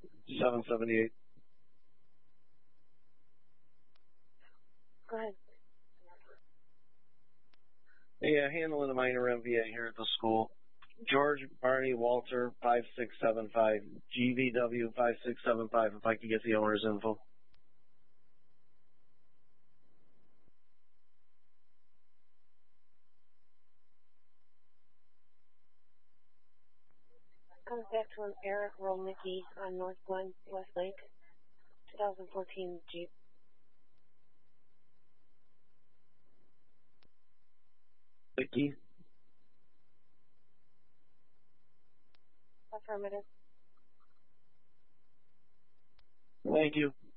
778. Go ahead. Yeah, handling the minor MVA here at the school. George Barney Walter 5675, GVW 5675, if I could get the owner's info. Comes back to an Eric Rolnicki on North Glen, Westlake, 2014 Jeep. Vicky? Affirmative. Thank you.